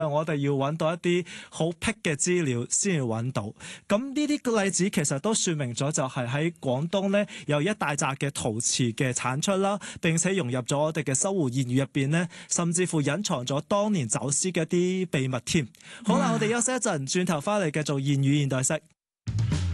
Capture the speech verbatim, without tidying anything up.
我哋要揾到一啲好僻嘅資料先要揾到。咁呢啲例子其實都說明咗，就係喺廣東呢，有一大紮嘅陶瓷嘅產出啦，並且融入咗我哋嘅收湖諺語入邊呢，甚至乎隱藏咗當年走私嘅一啲秘密添。好啦，我哋休息一陣，轉頭翻嚟繼續諺語現代式。